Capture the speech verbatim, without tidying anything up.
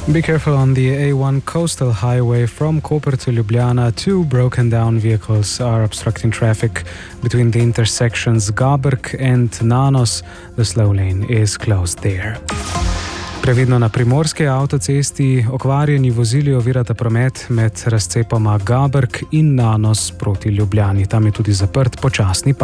Be careful on the A one coastal highway from Koper to Ljubljana. Two broken down vehicles are obstructing traffic between the intersections Gaberg and Nanos. The slow lane is closed there. Previdno na primorski avtocesti okvarjeni vozili ovirata promet med razcepoma Gaberg in Nanos proti Ljubljani. Tam je tudi zaprt počasni pas.